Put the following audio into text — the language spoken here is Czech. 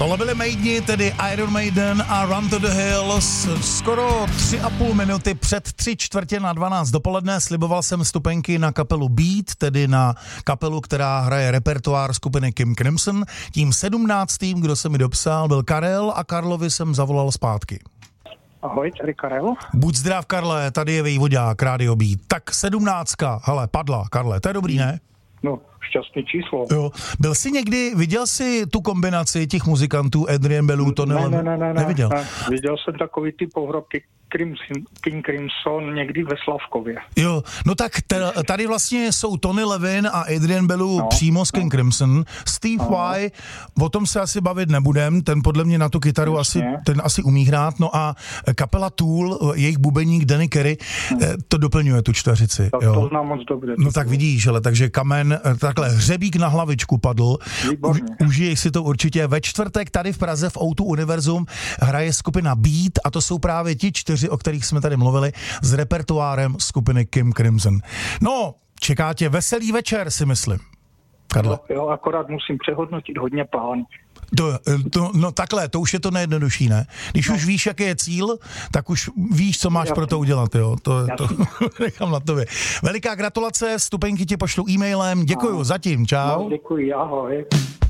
Tohle byly Maideni, tedy Iron Maiden a Run to the Hills. Skoro 3,5 minuty před 3:45 dopoledne sliboval jsem vstupenky na kapelu Beat, tedy na kapelu, která hraje repertoár skupiny King Crimson. Tím 17. kdo se mi dopsal, byl Karel a Karlovi jsem zavolal zpátky. Ahoj, tady Karel. Buď zdrav, Karle, tady je Vejvodák, Radio Beat. Tak 17, hele, padla, Karle, to je dobrý, ne? No, šťastný číslo. Jo. Byl jsi někdy, viděl jsi tu kombinaci těch muzikantů Adrian Belew, Tony Levin? Ne. Neviděl? Ne. Viděl jsem takový ty pohrobky King Crimson někdy ve Slavkově. Jo, no tak tady vlastně jsou Tony Levin a Adrian Belew přímo z King Crimson. Steve Vai, o tom se asi bavit nebudem, ten podle mě na tu kytaru asi umí hrát, no a kapela Tool, jejich bubeník Danny Carey, to doplňuje tu čtveřici. Tak jo. To znám moc dobře. No tak vidíš, ale takže kamen, takhle hřebík na hlavičku padl. Užiješ si to určitě. Ve čtvrtek tady v Praze v O2 Univerzum hraje skupina Beat a to jsou právě ti 4, o kterých jsme tady mluvili, s repertoárem skupiny King Crimson. No, čeká tě veselý večer, si myslím. Karle. Jo, akorát musím přehodnotit hodně plán. No takhle, to už je to nejjednodušší, ne? Když už víš, jaký je cíl, tak už víš, co máš pro to udělat, jo? To nechám na tobě. Veliká gratulace, vstupenky ti pošlu e-mailem, děkuju zatím, čau. No, děkuji, ahoj.